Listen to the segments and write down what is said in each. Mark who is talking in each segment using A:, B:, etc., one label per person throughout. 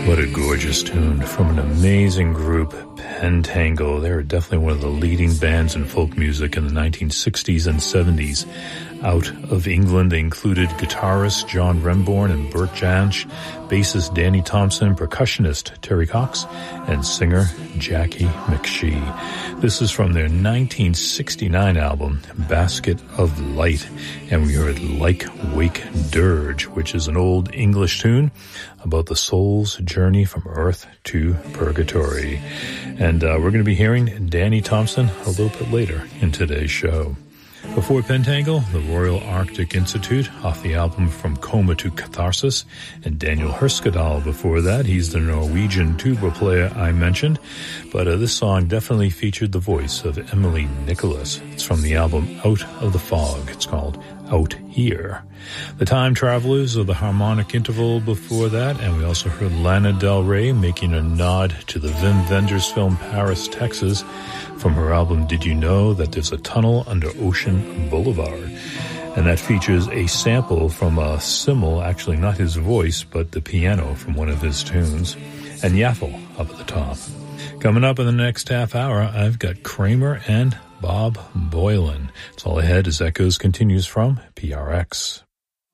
A: What a gorgeous tune from an amazing group, Pentangle. They were definitely one of the leading bands in folk music in the 1960s and 70s. Out of England, they included guitarist John Renbourn and Bert Jansch, bassist Danny Thompson, percussionist Terry Cox, and singer Jackie McShee. This is from their 1969 album, Basket of Light, and we heard Like Wake Dirge, which is an old English tune about the soul's journey from earth to purgatory. And we're going to be hearing Danny Thompson a little bit later in today's show. Before Pentangle, the Royal Arctic Institute off the album From Coma to Catharsis, and Daniel Herskadal before that. He's the Norwegian tuba player I mentioned, but this song definitely featured the voice of Emily Nicholas. It's from the album Out of the Fog. It's called Out Here. The Time Travelers of the Harmonic Interval before that, and we also heard Lana Del Rey making a nod to the Wim Wenders film Paris, Texas, from her album Did You Know That There's a Tunnel Under Ocean Boulevard? And that features a sample from a cymbal, actually not his voice, but the piano from one of his tunes, and Yaffle up at the top. Coming up in the next half hour, I've got Kramer and Bob Boylan. It's all ahead as Echoes continues from PRX.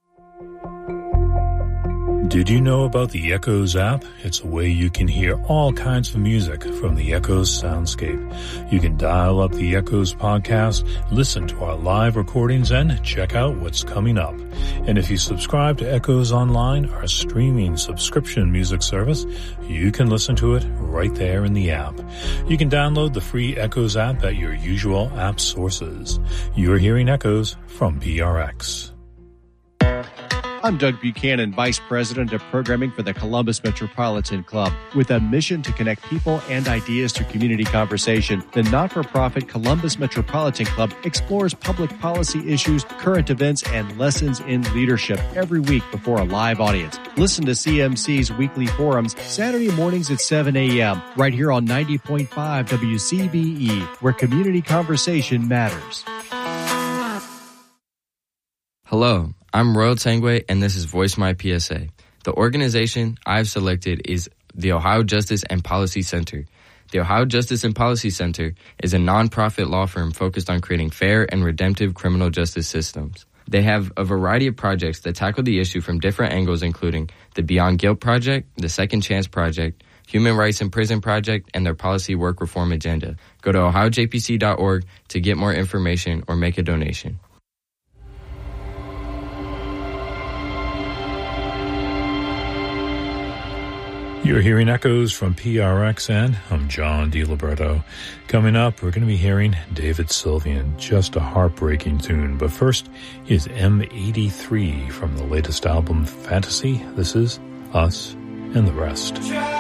A: Did you know about the Echoes app? It's a way you can hear all kinds of music from the Echoes soundscape. You can dial up the Echoes podcast, listen to our live recordings, and check out what's coming up. And if you subscribe to Echoes Online, our streaming subscription music service, you can listen to it right there in the app. You can download the free Echoes app at your usual app sources. You're hearing Echoes from PRX.
B: I'm Doug Buchanan, Vice President of Programming for the Columbus Metropolitan Club. With a mission to connect people and ideas through community conversation, the not-for-profit Columbus Metropolitan Club explores public policy issues, current events, and lessons in leadership every week before a live audience. Listen to CMC's weekly forums Saturday mornings at 7 a.m. right here on 90.5 WCBE, where community conversation matters.
C: Hello, I'm Royal Tangwe, and this is Voice My PSA. The organization I've selected is the Ohio Justice and Policy Center. The Ohio Justice and Policy Center is a nonprofit law firm focused on creating fair and redemptive criminal justice systems. They have a variety of projects that tackle the issue from different angles, including the Beyond Guilt Project, the Second Chance Project, Human Rights in Prison Project, and their policy work reform agenda. Go to ohiojpc.org to get more information or make a donation.
A: You're hearing Echoes from PRX, and I'm John DiLiberto. Coming up, we're going to be hearing David Sylvian, just a heartbreaking tune. But first is M83 from the latest album, Fantasy. This is Us and the Rest.